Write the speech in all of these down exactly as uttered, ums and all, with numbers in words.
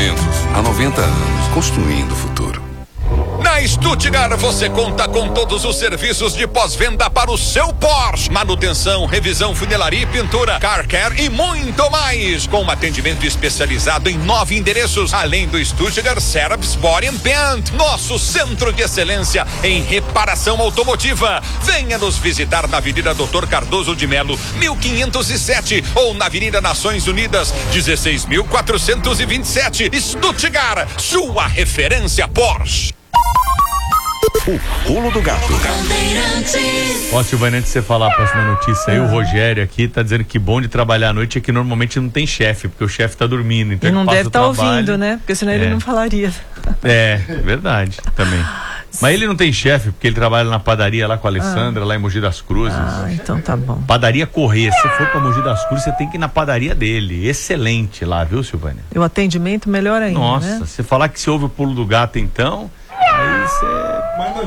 Investimentos. Há noventa anos, construindo o futuro. Na Stuttgart você conta com todos os serviços de pós-venda para o seu Porsche. Manutenção, revisão, funilaria e pintura, car care e muito mais. Com um atendimento especializado em nove endereços, além do Stuttgart Service Body and Paint, nosso centro de excelência em reparação automotiva. Venha nos visitar na Avenida Doutor Cardoso de Melo, mil quinhentos e sete, ou na Avenida Nações Unidas, dezesseis mil quatrocentos e vinte e sete. Stuttgart, sua referência Porsche. O pulo do gato. Ó, Silvana, antes de você falar a próxima notícia aí, o Rogério aqui tá dizendo que bom de trabalhar à noite é que normalmente não tem chefe, porque o chefe tá dormindo. Então e não deve estar tá ouvindo, ouvindo, né? Porque senão é. ele não falaria. É, verdade, também. Mas ele não tem chefe, porque ele trabalha na padaria lá com a Alessandra, ah. lá em Mogi das Cruzes. Ah, então tá bom. Padaria Corrêa. Se for pra Mogi das Cruzes, você tem que ir na padaria dele. Excelente lá, viu, Silvânia? E o atendimento melhor ainda, Nossa, né? se falar que se ouve o pulo do gato, então, aí você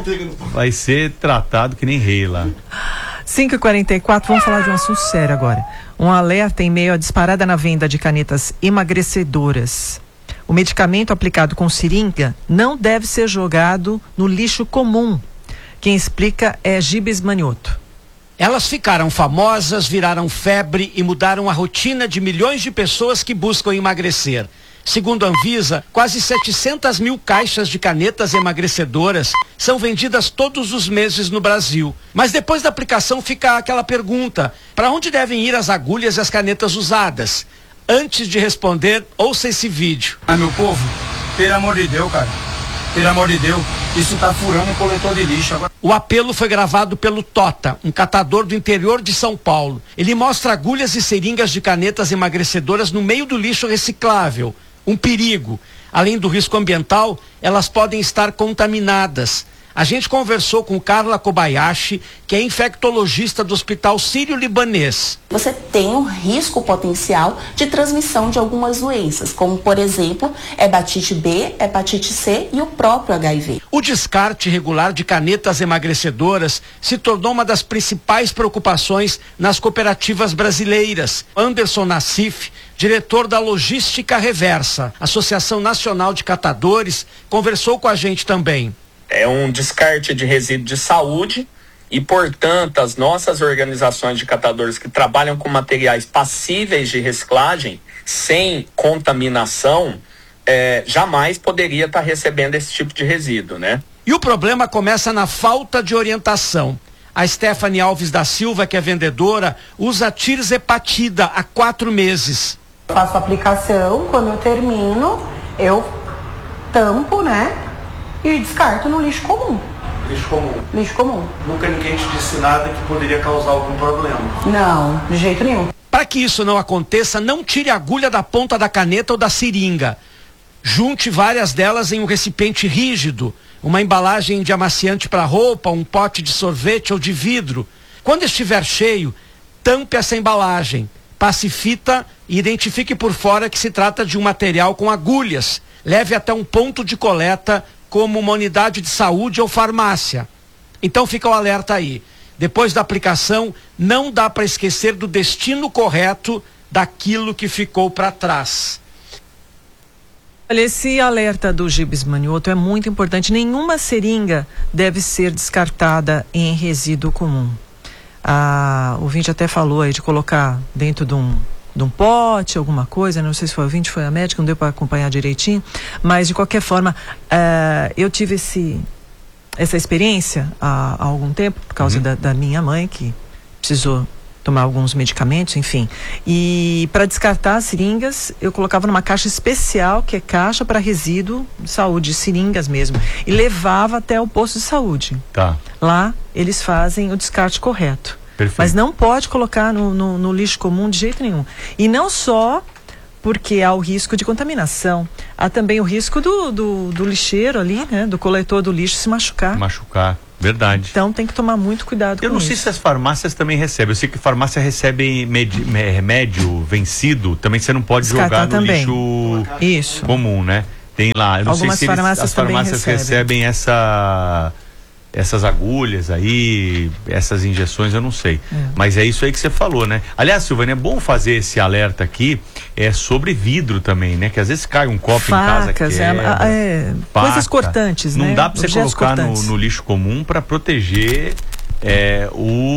vai ser tratado que nem rei lá. cinco e quarenta e quatro, vamos falar de um assunto sério agora. Um alerta em meio à disparada na venda de canetas emagrecedoras. O medicamento aplicado com seringa não deve ser jogado no lixo comum. Quem explica é Gibes Manioto. Elas ficaram famosas, viraram febre e mudaram a rotina de milhões de pessoas que buscam emagrecer. Segundo a Anvisa, quase setecentas mil caixas de canetas emagrecedoras são vendidas todos os meses no Brasil. Mas depois da aplicação fica aquela pergunta: para onde devem ir as agulhas e as canetas usadas? Antes de responder, ouça esse vídeo. Ah, meu povo, pelo amor de Deus, cara. Pelo amor de Deus, isso tá furando um coletor de lixo agora. O apelo foi gravado pelo Tota, um catador do interior de São Paulo. Ele mostra agulhas e seringas de canetas emagrecedoras no meio do lixo reciclável. Um perigo. Além do risco ambiental, elas podem estar contaminadas. A gente conversou com Carla Kobayashi, que é infectologista do Hospital Sírio-Libanês. Você tem um risco potencial de transmissão de algumas doenças, como, por exemplo, hepatite B, hepatite C e o próprio H I V. O descarte regular de canetas emagrecedoras se tornou uma das principais preocupações nas cooperativas brasileiras. Anderson Nassif, diretor da Logística Reversa, Associação Nacional de Catadores, conversou com a gente também. É um descarte de resíduo de saúde e, portanto, as nossas organizações de catadores que trabalham com materiais passíveis de reciclagem, sem contaminação, é, jamais poderia estar recebendo esse tipo de resíduo, né? E o problema começa na falta de orientação. A Stephanie Alves da Silva, que é vendedora, usa tirzepatida há quatro meses. Faço a aplicação, quando eu termino, eu tampo, né? E descarto no lixo comum. Lixo comum. Lixo comum. Nunca ninguém te disse nada que poderia causar algum problema. Não, de jeito nenhum. Para que isso não aconteça, não tire a agulha da ponta da caneta ou da seringa. Junte várias delas em um recipiente rígido, uma embalagem de amaciante para roupa, um pote de sorvete ou de vidro. Quando estiver cheio, tampe essa embalagem, passe fita e identifique por fora que se trata de um material com agulhas. Leve até um ponto de coleta, como uma unidade de saúde ou farmácia. Então fica o alerta aí. Depois da aplicação, não dá para esquecer do destino correto daquilo que ficou para trás. Olha, esse alerta do Gibes Manioto é muito importante. Nenhuma seringa deve ser descartada em resíduo comum. Ah, o ouvinte até falou aí de colocar dentro de um de um pote, alguma coisa, não sei se foi o ouvinte, foi a médica, não deu para acompanhar direitinho, mas de qualquer forma, uh, eu tive esse, essa experiência há, há algum tempo, por causa uhum. da, da minha mãe, que precisou tomar alguns medicamentos, enfim, e para descartar as seringas, eu colocava numa caixa especial, que é caixa para resíduo de saúde, seringas mesmo, e levava até o posto de saúde. Tá. Lá, eles fazem o descarte correto. Perfeito. Mas não pode colocar no, no, no lixo comum de jeito nenhum. E não só porque há o risco de contaminação, há também o risco do, do, do lixeiro ali, né? Do coletor do lixo se machucar. Machucar, verdade. Então tem que tomar muito cuidado Eu com não isso. sei se as farmácias também recebem. Eu sei que farmácia recebe med, me, remédio vencido, também você não pode Descartar jogar no também. lixo Isso. comum, né? Tem lá, eu não Algumas sei se eles, farmácias as farmácias recebem. recebem essa... essas agulhas aí, essas injeções, eu não sei. É. Mas é isso aí que você falou, né? Aliás, Silvânia, é bom fazer esse alerta aqui é sobre vidro também, né? Que às vezes cai um copo Facas, em casa quebra, é, é, faca. Coisas cortantes, não né? Não dá pra você Objetos colocar no, no lixo comum para proteger é,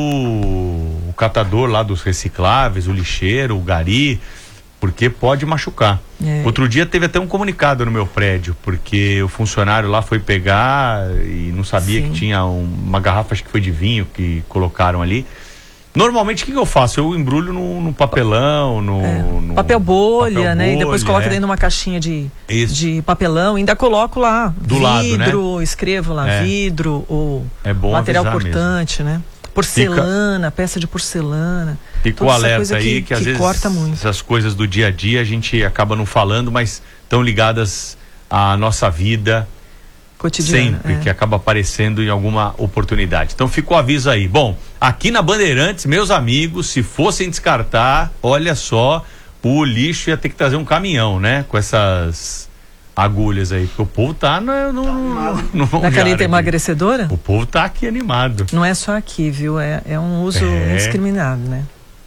o, o catador lá dos recicláveis, o lixeiro, o gari, porque pode machucar. É. Outro dia teve até um comunicado no meu prédio, porque o funcionário lá foi pegar e não sabia Sim. que tinha um, uma garrafa, acho que foi de vinho, que colocaram ali. Normalmente o que, que eu faço? Eu embrulho no, no papelão, no, é. no papel bolha, papel né? Bolha, e depois coloca é. dentro de uma caixinha de, de papelão, ainda coloco lá do vidro, lado, né? escrevo lá é. vidro ou é bom material cortante, mesmo. né? Porcelana, Fica... peça de porcelana. Fica o alerta aí que, que às que vezes corta muito. Essas coisas do dia a dia a gente acaba não falando, mas estão ligadas à nossa vida cotidiana, sempre, é. que acaba aparecendo em alguma oportunidade. Então fica o aviso aí. Bom, aqui na Bandeirantes, meus amigos, se fossem descartar, olha só, o lixo ia ter que trazer um caminhão, né? Com essas agulhas aí, porque o povo tá no, no, no, no na caneta emagrecedora? O povo tá aqui animado. Não é só aqui, viu? É, é um uso é. indiscriminado, né?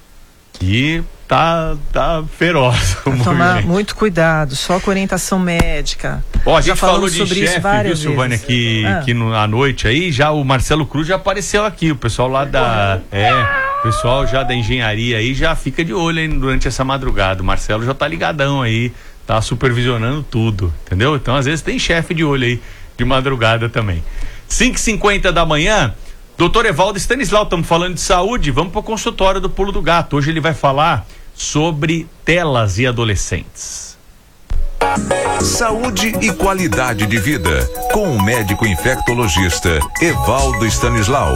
E tá, tá feroz. Tomar muito cuidado, só com orientação médica. Ó, a gente falou de sobre chefe, isso várias viu, Silvânia, vezes. que, ah. que no, à noite aí, já o Marcelo Cruz já apareceu aqui, o pessoal lá da... É, o pessoal já da engenharia aí já fica de olho aí durante essa madrugada. O Marcelo já tá ligadão aí, tá supervisionando tudo, entendeu? Então, às vezes tem chefe de olho aí de madrugada também. cinco e cinquenta da manhã, doutor Evaldo Stanislau, estamos falando de saúde, vamos pro consultório do Pulo do Gato. Hoje ele vai falar sobre telas e adolescentes. Saúde e qualidade de vida, com o médico infectologista Evaldo Stanislau.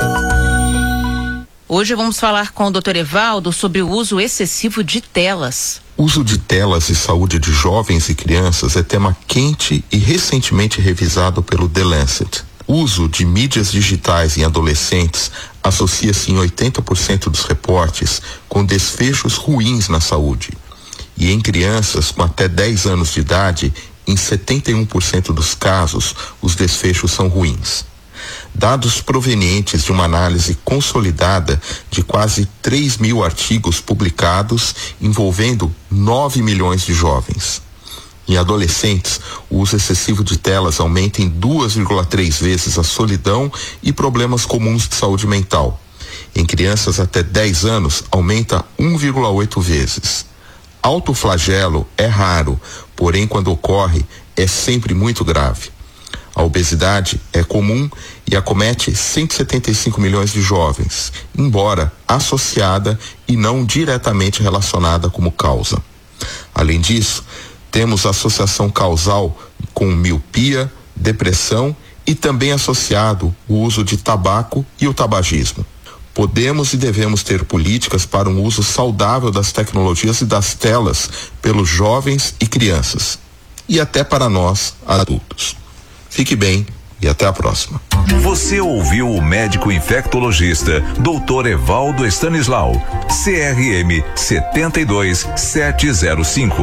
Hoje vamos falar com o doutor Evaldo sobre o uso excessivo de telas. Uso de telas e saúde de jovens e crianças é tema quente e recentemente revisado pelo The Lancet. O uso de mídias digitais em adolescentes associa-se em oitenta por cento dos reportes com desfechos ruins na saúde. E em crianças com até dez anos de idade, em setenta e um por cento dos casos, os desfechos são ruins. Dados provenientes de uma análise consolidada de quase três mil artigos publicados envolvendo nove milhões de jovens. Em adolescentes, o uso excessivo de telas aumenta em duas vírgula três vezes a solidão e problemas comuns de saúde mental. Em crianças até dez anos, aumenta um vírgula oito vezes. Autoflagelo é raro, porém quando ocorre, é sempre muito grave. A obesidade é comum e acomete cento e setenta e cinco milhões de jovens, embora associada e não diretamente relacionada como causa. Além disso, temos associação causal com miopia, depressão e também associado o uso de tabaco e o tabagismo. Podemos e devemos ter políticas para um uso saudável das tecnologias e das telas pelos jovens e crianças, e até para nós, adultos. Fique bem e até a próxima. Você ouviu o médico infectologista doutor Evaldo Stanislau, C R M sete dois sete zero cinco.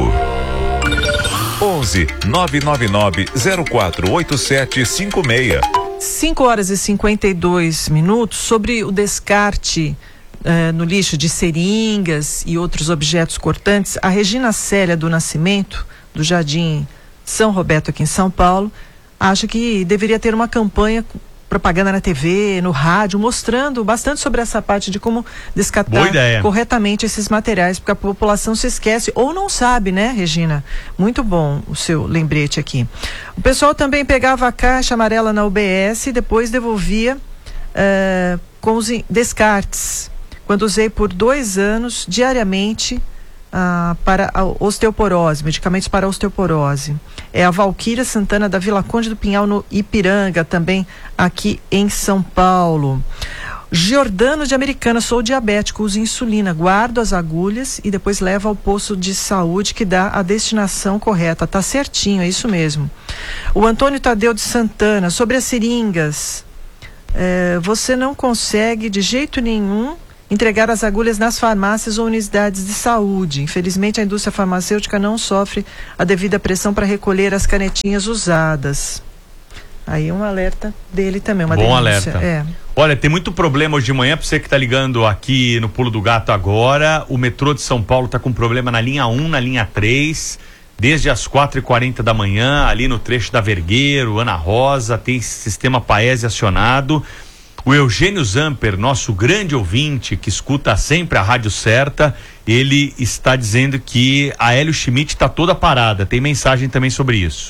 onze nove nove nove zero quatro oito sete cinco seis. cinco horas e cinquenta e dois minutos. Sobre o descarte eh, no lixo de seringas e outros objetos cortantes, a Regina Célia do Nascimento, do Jardim São Roberto, aqui em São Paulo, acha que deveria ter uma campanha, propaganda na T V, no rádio, mostrando bastante sobre essa parte de como descartar corretamente esses materiais, porque a população se esquece ou não sabe, né, Regina? Muito bom o seu lembrete aqui. O pessoal também pegava a caixa amarela na U B S e depois devolvia uh, com os descartes. Quando usei por dois anos, diariamente, uh, para a osteoporose, medicamentos para a osteoporose. É a Valquíria Santana da Vila Conde do Pinhal, no Ipiranga, também aqui em São Paulo. Giordano de Americana, sou diabético, uso insulina, guardo as agulhas e depois levo ao posto de saúde que dá a destinação correta. Tá certinho, é isso mesmo. O Antônio Tadeu de Santana, sobre as seringas, é, você não consegue de jeito nenhum entregar as agulhas nas farmácias ou unidades de saúde. Infelizmente, a indústria farmacêutica não sofre a devida pressão para recolher as canetinhas usadas. Aí um alerta dele também, uma Bom denúncia. alerta. É. Olha, tem muito problema hoje de manhã, pra você que tá ligando aqui no Pulo do Gato agora. O metrô de São Paulo tá com problema na linha um, na linha três, desde as quatro e quarenta da manhã, ali no trecho da Vergueiro, Ana Rosa, tem sistema Paese acionado. O Eugênio Zamper, nosso grande ouvinte, que escuta sempre a rádio certa, ele está dizendo que a Hélio Schmidt está toda parada. Tem mensagem também sobre isso.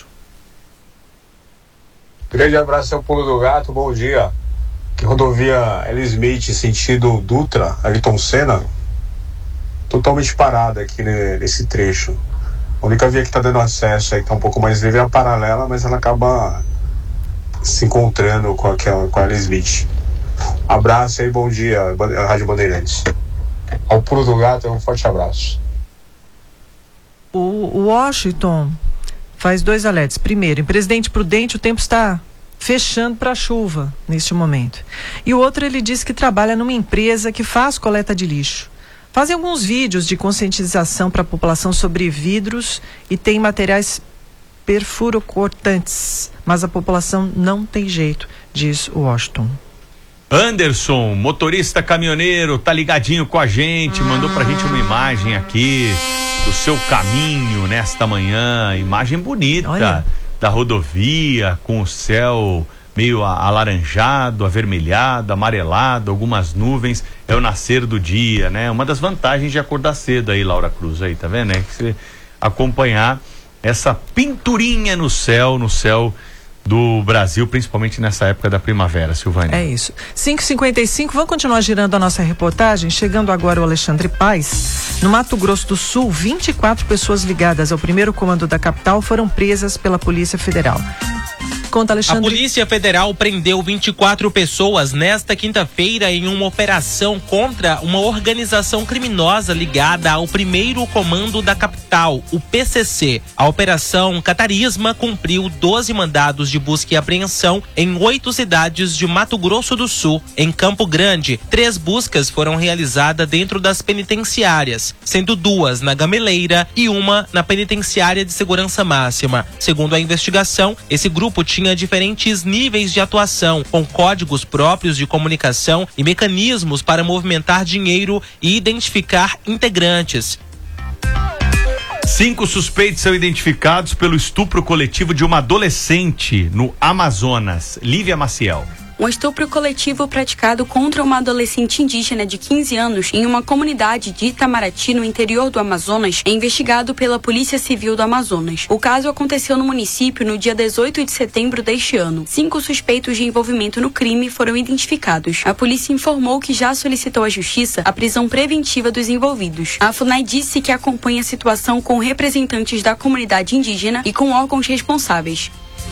Grande abraço ao Pulo do Gato, bom dia. Que rodovia Hélio Smith, sentido Dutra, Ayrton Senna, totalmente parada aqui nesse trecho. A única via que está dando acesso aí, que está um pouco mais livre, é a paralela, mas ela acaba se encontrando com a, com a Hélio Smith. Abraço aí, bom dia, Rádio Bandeirantes. Ao Pulo do Gato, um forte abraço. O, o Washington faz dois alertas. Primeiro, em Presidente Prudente o tempo está fechando para chuva neste momento. E o outro, ele diz que trabalha numa empresa que faz coleta de lixo. Fazem alguns vídeos de conscientização para a população sobre vidros e tem materiais perfurocortantes, mas a população não tem jeito, diz o Washington. Anderson, motorista caminhoneiro, tá ligadinho com a gente, mandou pra gente uma imagem aqui do seu caminho nesta manhã, imagem bonita. Olha. Da rodovia, com o céu meio alaranjado, avermelhado, amarelado, algumas nuvens, é o nascer do dia, né? Uma das vantagens de acordar cedo aí, Laura Cruz, aí, tá vendo? É que você acompanhar essa pinturinha no céu, no céu do Brasil, principalmente nessa época da primavera, Silvânia. É isso. cinco e cinquenta e cinco, vamos continuar girando a nossa reportagem, chegando agora o Alexandre Paes. No Mato Grosso do Sul, vinte e quatro pessoas ligadas ao primeiro comando da capital foram presas pela Polícia Federal. Conta, Alexandre. A Polícia Federal prendeu vinte e quatro pessoas nesta quinta-feira em uma operação contra uma organização criminosa ligada ao primeiro comando da capital, o P C C. A Operação Catarisma cumpriu doze mandados de busca e apreensão em oito cidades de Mato Grosso do Sul. Em Campo Grande, três buscas foram realizadas dentro das penitenciárias, sendo duas na Gameleira e uma na Penitenciária de Segurança Máxima. Segundo a investigação, esse grupo tinha diferentes níveis de atuação, com códigos próprios de comunicação e mecanismos para movimentar dinheiro e identificar integrantes. Cinco suspeitos são identificados pelo estupro coletivo de uma adolescente no Amazonas. Lívia Maciel. Um estupro coletivo praticado contra uma adolescente indígena de quinze anos em uma comunidade de Itamaraty, no interior do Amazonas, é investigado pela Polícia Civil do Amazonas. O caso aconteceu no município no dia dezoito de setembro deste ano. Cinco suspeitos de envolvimento no crime foram identificados. A polícia informou que já solicitou à Justiça a prisão preventiva dos envolvidos. A FUNAI disse que acompanha a situação com representantes da comunidade indígena e com órgãos responsáveis.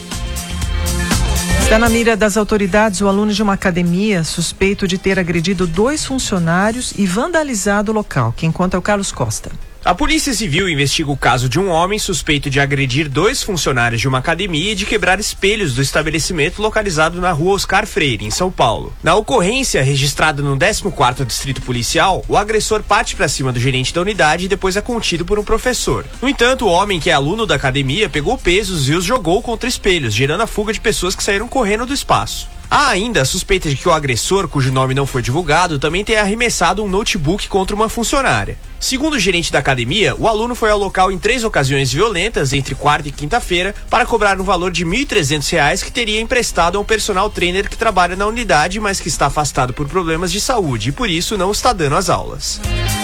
Está na mira das autoridades o aluno de uma academia suspeito de ter agredido dois funcionários e vandalizado o local. Quem conta é o Carlos Costa. A Polícia Civil investiga o caso de um homem suspeito de agredir dois funcionários de uma academia e de quebrar espelhos do estabelecimento localizado na rua Oscar Freire, em São Paulo. Na ocorrência, registrada no décimo quarto Distrito Policial, o agressor parte para cima do gerente da unidade e depois é contido por um professor. No entanto, o homem, que é aluno da academia, pegou pesos e os jogou contra espelhos, gerando a fuga de pessoas que saíram correndo do espaço. Há ainda a suspeita de que o agressor, cujo nome não foi divulgado, também tenha arremessado um notebook contra uma funcionária. Segundo o gerente da academia, o aluno foi ao local em três ocasiões violentas, entre quarta e quinta-feira, para cobrar um valor de mil e trezentos reais que teria emprestado a um personal trainer que trabalha na unidade, mas que está afastado por problemas de saúde e por isso não está dando as aulas.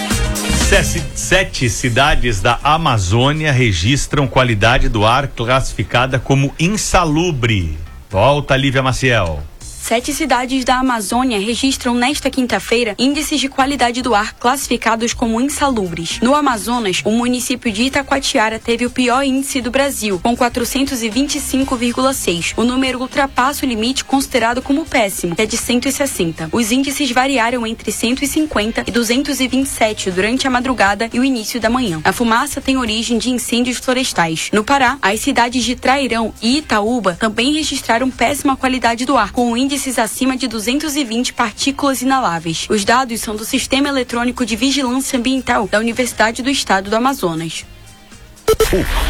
Sete cidades da Amazônia registram qualidade do ar classificada como insalubre. Volta, Lívia Maciel. Sete cidades da Amazônia registram nesta quinta-feira índices de qualidade do ar classificados como insalubres. No Amazonas, o município de Itacoatiara teve o pior índice do Brasil, com quatrocentos e vinte e cinco vírgula seis. O número ultrapassa o limite considerado como péssimo, que é de cento e sessenta. Os índices variaram entre cento e cinquenta e duzentos e vinte e sete durante a madrugada e o início da manhã. A fumaça tem origem de incêndios florestais. No Pará, as cidades de Trairão e Itaúba também registraram péssima qualidade do ar, com o índice acima de duzentos e vinte partículas inaláveis. Os dados são do Sistema Eletrônico de Vigilância Ambiental da Universidade do Estado do Amazonas.